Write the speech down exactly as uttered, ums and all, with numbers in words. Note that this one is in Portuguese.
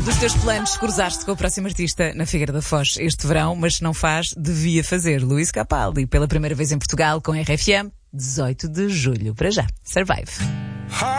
Dos teus planos, cruzar-te com o próximo artista na Figueira da Foz este verão, mas se não faz, devia fazer. Luís Capaldi, pela primeira vez em Portugal, com R F M, dezoito de julho. Para já, Survive.